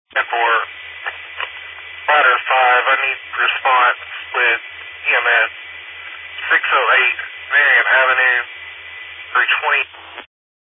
And for Ladder 5, I need response with EMS 608 Marion Avenue 320.